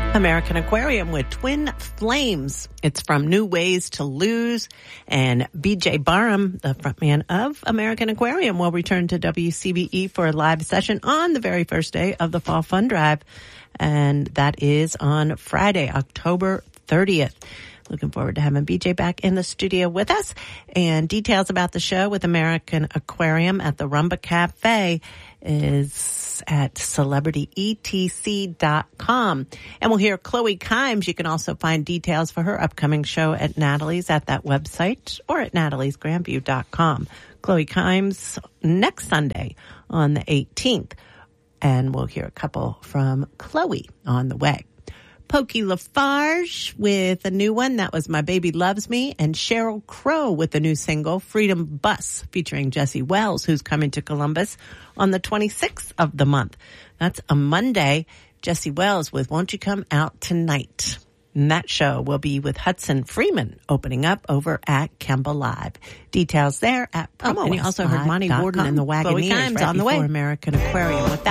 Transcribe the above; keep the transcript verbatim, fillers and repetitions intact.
American Aquarium with Twin Flames. It's from New Ways to Lose. And B J Barham, the frontman of American Aquarium, will return to W C B E for a live session on the very first day of the Fall Fun Drive. And that is on Friday, October thirtieth. Looking forward to having B J back in the studio with us. And details about the show with American Aquarium at the Rumba Cafe is at celebrity e t c dot com. And we'll hear Chloe Kimes. You can also find details for her upcoming show at Natalie's at that website or at natalies grandview dot com. Chloe Kimes next Sunday on the eighteenth. And we'll hear a couple from Chloe on the way. Pokey Lafarge with a new one. That was My Baby Loves Me. And Sheryl Crow with the new single, Freedom Bus, featuring Jesse Wells, who's coming to Columbus on the twenty-sixth of the month. That's a Monday. Jesse Wells with Won't You Come Out Tonight. And that show will be with Hudson Freeman opening up over at Kemba Live. Details there at promo. Oh, and you also heard Monty Gordon and the Wagoneers right on the way. American Aquarium with that.